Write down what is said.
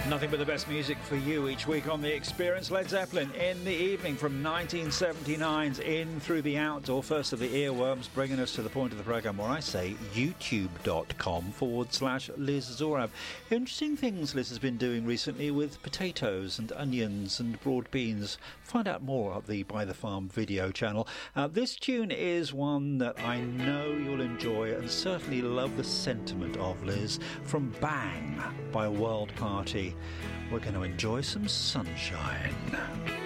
Nothing but the best music for you each week on The Experience. Led Zeppelin in the evening from 1979's In Through the Outdoor. First of the earworms, bringing us to the point of the programme where I say youtube.com/Liz Zorab. Interesting things Liz has been doing recently with potatoes and onions and broad beans. Find out more at the By the Farm video channel. This tune is one that I know you'll enjoy and certainly love the sentiment of, Liz. From Bang by World Party. We're going to enjoy some sunshine.